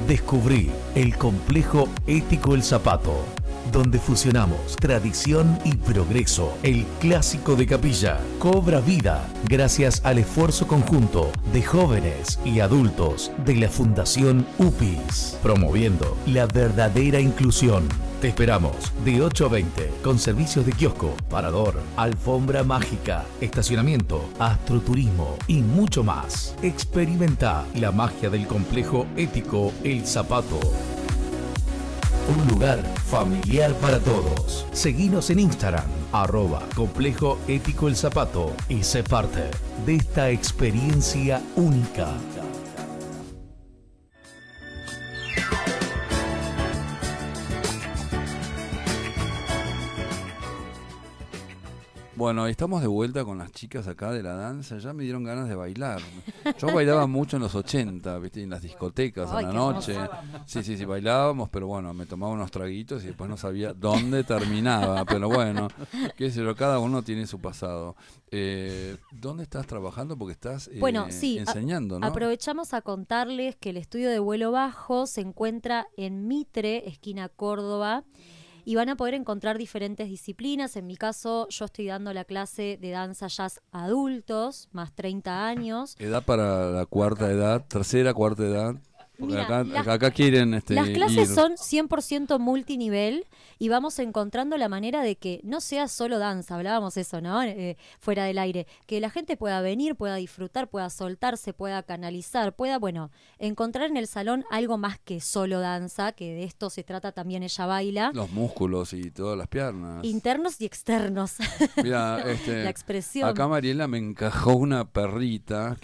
Descubrí el complejo ético El Zapato, donde fusionamos tradición y progreso. El clásico de Capilla cobra vida gracias al esfuerzo conjunto de jóvenes y adultos de la Fundación UPIS, promoviendo la verdadera inclusión. Te esperamos de 8 a 20 con servicios de kiosco, parador, alfombra mágica, estacionamiento, astroturismo y mucho más. Experimenta la magia del complejo ético El Zapato. Un lugar familiar para todos. Seguinos en Instagram, @Complejo Ético El Zapato, y sé parte de esta experiencia única. Bueno, estamos de vuelta con las chicas acá de la danza. Ya me dieron ganas de bailar. Yo bailaba mucho en los 80, ¿viste? En las discotecas, Ay, en la qué noche. Sí, bailábamos, pero bueno, me tomaba unos traguitos y después no sabía dónde terminaba. Pero bueno, qué sé yo, cada uno tiene su pasado. ¿Dónde estás trabajando? Porque estás Bueno, sí, enseñando, ¿no? aprovechamos a contarles que el estudio de vuelo bajo se encuentra en Mitre, esquina Córdoba, y van a poder encontrar diferentes disciplinas. En mi caso, yo estoy dando la clase de danza jazz adultos, más 30 años. Edad para la cuarta edad, tercera, cuarta edad. Porque Mira, acá quieren las clases ir. son 100% multinivel y vamos encontrando la manera de que no sea solo danza, hablábamos eso, ¿no? Fuera del aire, que la gente pueda venir, pueda disfrutar, pueda soltarse, pueda canalizar, pueda, bueno, encontrar en el salón algo más que solo danza, que de esto se trata también Ella Baila. Los músculos y todas las piernas. Internos y externos. Mira, la expresión. Acá Mariela me encajó una perrita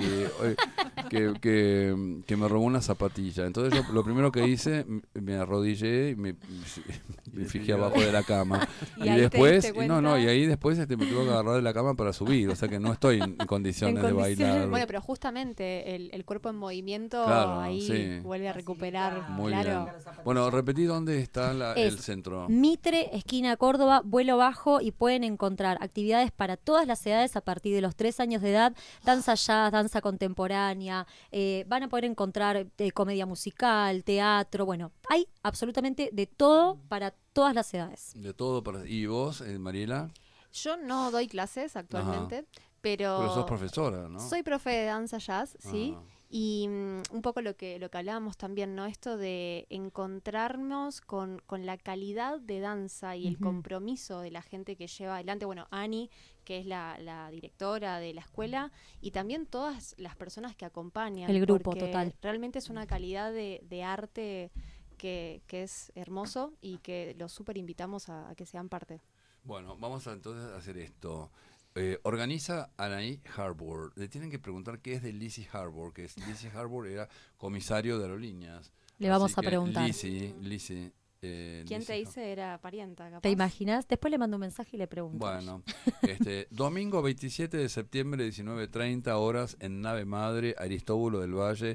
que me robó una zapatilla. Entonces yo lo primero que hice, me arrodillé y me fijé abajo de la cama. Y después, y ahí después me tuve que agarrar de la cama para subir. O sea que no estoy en condiciones de bailar. Bueno, pero justamente el cuerpo en movimiento, claro, ahí sí. Vuelve a recuperar. Muy claro. bien. Bueno, repetí dónde está el centro. Mitre, esquina Córdoba, vuelo bajo, y pueden encontrar actividades para todas las edades a partir de los 3 años de edad, danza jazz, danza contemporánea, van a poder encontrar comedia musical, teatro, bueno, hay absolutamente de todo para todas las edades. De todo. ¿Y vos, Mariela? Yo no doy clases actualmente, pero sos profesora, ¿no? Soy profe de danza jazz, sí. Y un poco lo que hablábamos también, ¿no? Esto de encontrarnos con la calidad de danza y el compromiso de la gente que lleva adelante. Bueno, Ani, que es la directora de la escuela, y también todas las personas que acompañan. El grupo, total. Realmente es una calidad de arte que es hermoso y que los súper invitamos a que sean parte. Bueno, vamos entonces a hacer esto. Organiza Anaí Harbour. Le tienen que preguntar qué es de Lizzie Harbour, que Lizzie Harbour era comisario de aerolíneas. Le vamos a preguntar. Lizzie. ¿Quién te dice era parienta, capaz? ¿Te imaginas? Después le mando un mensaje y le pregunto. Bueno, domingo 27 de septiembre, 19:30 horas, en Nave Madre, Aristóbulo del Valle,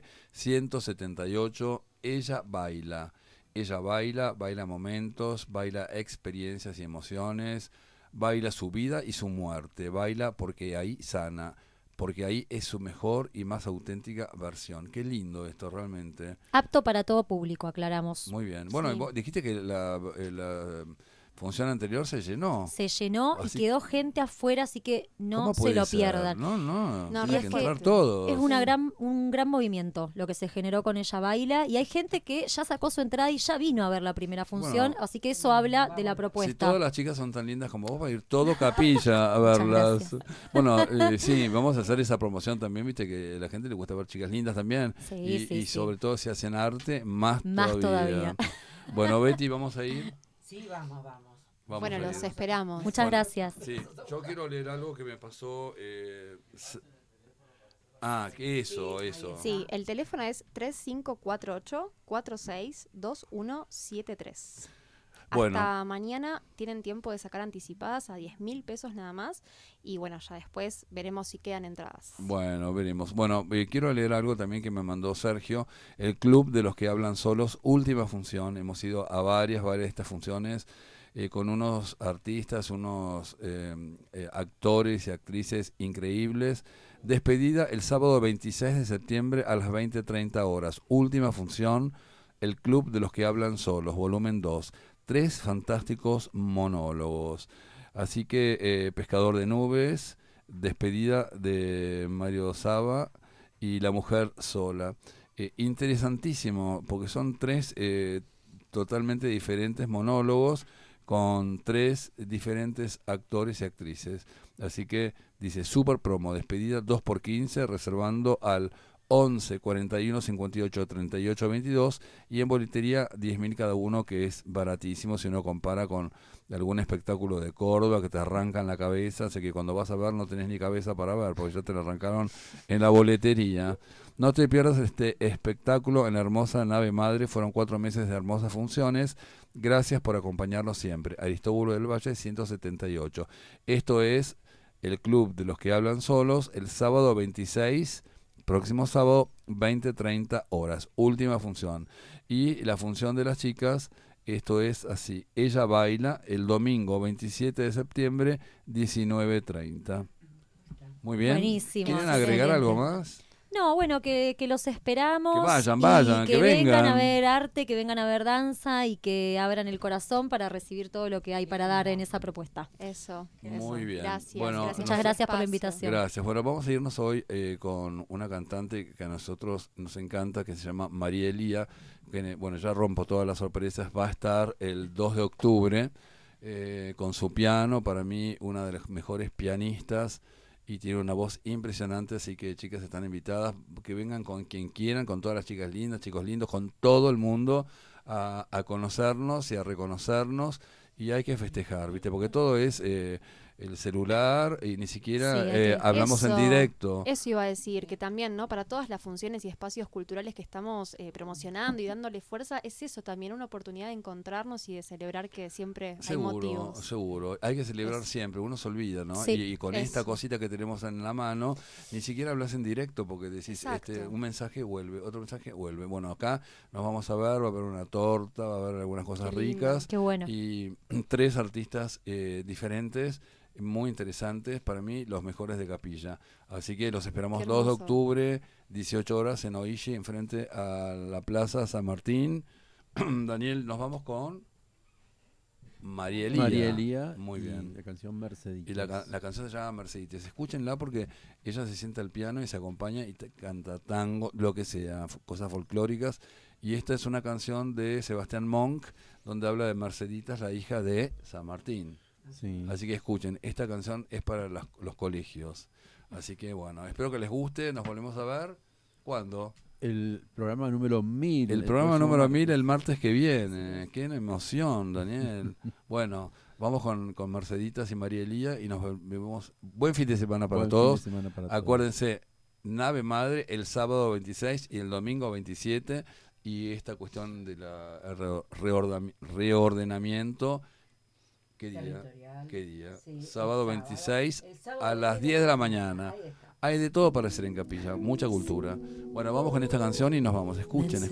178. Ella baila. Ella baila momentos, baila experiencias y emociones, baila su vida y su muerte, baila porque ahí sana, porque ahí es su mejor y más auténtica versión. Qué lindo esto realmente. Apto para todo público, aclaramos. Muy bien. Bueno, sí. Vos dijiste que la función anterior se llenó. Se llenó y quedó gente afuera, así que no se lo pierdan. No, y tiene es que entrar todos. Es un gran movimiento lo que se generó con Ella Baila, y hay gente que ya sacó su entrada y ya vino a ver la primera función, Bueno, así que eso habla de la propuesta. Si todas las chicas son tan lindas como vos, va a ir todo Capilla a verlas. Bueno, sí, vamos a hacer esa promoción también, viste que a la gente le gusta ver chicas lindas también. Sí, y sobre todo si hacen arte, más todavía. Bueno, Betty, ¿vamos a ir? Sí, vamos. Bueno, los esperamos. Muchas gracias. Sí, yo quiero leer algo que me pasó. Eso. Sí, el teléfono es 3548-462173. Bueno. Hasta mañana tienen tiempo de sacar anticipadas a 10.000 pesos nada más. Y bueno, ya después veremos si quedan entradas. Bueno, veremos. Bueno, quiero leer algo también que me mandó Sergio. El Club de los que hablan solos, última función. Hemos ido a varias de estas funciones. Con unos artistas, unos actores y actrices increíbles. Despedida el sábado 26 de septiembre a las 20:30 horas. Última función El Club de los que hablan solos, volumen 2. 3 fantásticos monólogos. Así que Pescador de Nubes, Despedida de Mario Saba y La Mujer Sola. Interesantísimo, porque son 3 totalmente diferentes monólogos con 3 diferentes actores y actrices. Así que dice super promo, despedida 2x15, reservando al 11 41 58 38 22 y en boletería 10.000 cada uno, que es baratísimo si uno compara con algún espectáculo de Córdoba que te arrancan la cabeza, así que cuando vas a ver no tenés ni cabeza para ver porque ya te lo arrancaron en la boletería. No te pierdas este espectáculo en la hermosa nave madre, fueron 4 meses de hermosas funciones. Gracias por acompañarnos siempre. Aristóbulo del Valle 178. Esto es el Club de los que hablan solos, el sábado 26, próximo sábado, 20:30 horas, última función. Y la función de las chicas, esto es así, Ella Baila, el domingo 27 de septiembre, 19:30. Muy bien. Buenísimo, ¿Quieren agregar excelente. algo más? No, bueno, que los esperamos. Que vayan, y vayan, que vengan a vengan. ver arte, que vengan a ver danza y que abran el corazón para recibir todo lo que hay para dar en esa propuesta. Eso. Muy bien. Gracias. Bueno, Muchas gracias por la invitación. Gracias. Bueno, vamos a irnos hoy con una cantante que a nosotros nos encanta, que se llama María Elía, que, bueno, ya rompo todas las sorpresas, va a estar el 2 de octubre con su piano, para mí una de las mejores pianistas, y tiene una voz impresionante, así que chicas están invitadas, que vengan con quien quieran, con todas las chicas lindas, chicos lindos, con todo el mundo a conocernos y a reconocernos, y hay que festejar, ¿viste? Porque todo es el celular y ni siquiera Sí, hablamos en Eso- directo. Eso iba a decir, que también, ¿no? Para todas las funciones y espacios culturales que estamos promocionando y dándole fuerza, es eso también, una oportunidad de encontrarnos y de celebrar que siempre hay motivos. Seguro, hay que celebrar Es- siempre, uno se olvida, ¿no? Sí, y con esta eso. cosita que tenemos en la mano, ni siquiera hablas en directo porque decís, Exacto. un mensaje vuelve, otro mensaje vuelve. Bueno, acá nos vamos a ver, va a haber una torta, va a haber algunas cosas Qué lindo. ricas Qué bueno. y 3 artistas diferentes, muy interesantes, para mí los mejores de Capilla. Así que los esperamos Qué 2 de hermoso. octubre, 18 horas en Oishi, enfrente a la Plaza San Martín. Daniel, nos vamos con María Elía. María Elía. Muy y bien. La canción Merceditas. Y la canción se llama Merceditas. Escúchenla porque ella se sienta al piano y se acompaña y canta tango, lo que sea, cosas folclóricas. Y esta es una canción de Sebastián Monk, donde habla de Merceditas, la hija de San Martín. Sí. Así que escuchen, esta canción es para los colegios. Así que bueno, espero que les guste. Nos volvemos a ver. ¿Cuándo? El programa número 1000. El programa próximo número 1000 martes. el martes que viene. Qué emoción, Daniel. Bueno, vamos con Merceditas y María Elía y nos vemos. Buen fin de semana para Buen todos. fin de semana para todos. Acuérdense, Nave Madre el sábado 26 y el domingo 27. Y esta cuestión de la reordenamiento. ¿Qué día? ¿Qué día? Sí, Sábado el 26 El sábado a las 10 de la mañana. Ahí está. Hay de todo para hacer en Capilla, mucha cultura. Bueno, vamos con esta canción y nos vamos. Escuchen.